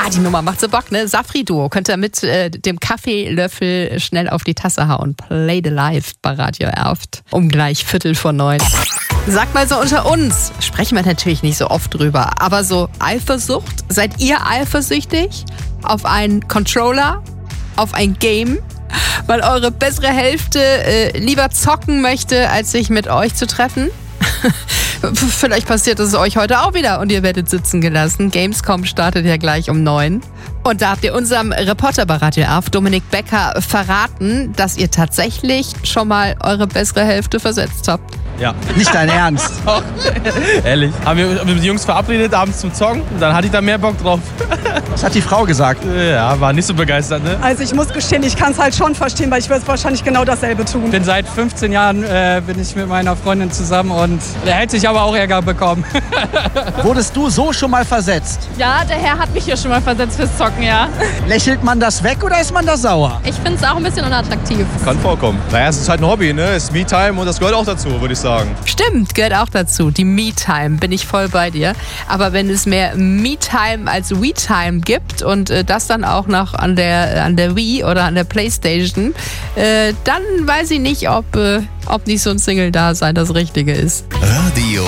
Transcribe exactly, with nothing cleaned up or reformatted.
die Nummer macht so Bock, ne? Safri-Duo. Könnt ihr mit äh, dem Kaffeelöffel schnell auf die Tasse hauen. Play the Life bei Radio Erft. Um gleich Viertel vor neun. Sagt mal so unter uns, sprechen wir natürlich nicht so oft drüber, aber so Eifersucht, seid ihr eifersüchtig auf einen Controller, auf ein Game, weil eure bessere Hälfte äh, lieber zocken möchte, als sich mit euch zu treffen? Vielleicht passiert es euch heute auch wieder und ihr werdet sitzen gelassen. Gamescom startet ja gleich um neun. Und da habt ihr unserem Reporter bei Radio Erft, Dominik Becker, verraten, dass ihr tatsächlich schon mal eure bessere Hälfte versetzt habt. Ja. Nicht dein Ernst? Doch. Ehrlich. Haben wir mit den Jungs verabredet, abends zum Zocken. Dann hatte ich da mehr Bock drauf. Was hat die Frau gesagt? Ja, war nicht so begeistert, ne? Also ich muss gestehen, ich kann es halt schon verstehen, weil ich würde wahrscheinlich genau dasselbe tun. Ich bin seit fünfzehn Jahren äh, bin ich mit meiner Freundin zusammen und der hätte sich aber auch Ärger bekommen. Wurdest du so schon mal versetzt? Ja, der Herr hat mich hier schon mal versetzt fürs Zocken, ja. Lächelt man das weg oder ist man da sauer? Ich finde es auch ein bisschen unattraktiv. Kann vorkommen. Naja, es ist halt ein Hobby, ne? Es ist Me-Time und das gehört auch dazu, würde ich sagen. Stimmt, gehört auch dazu. Die Me-Time, bin ich voll bei dir. Aber wenn es mehr Me-Time als We-Time gibt und äh, das dann auch noch an der, an der Wii oder an der Playstation, äh, dann weiß ich nicht, ob, äh, ob nicht so ein Single-Dasein das Richtige ist. Radio